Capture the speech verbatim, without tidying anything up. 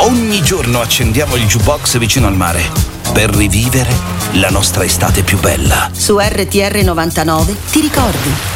Ogni giorno accendiamo il jukebox vicino al mare per rivivere la nostra estate più bella. Su R T R novantanove ti ricordi.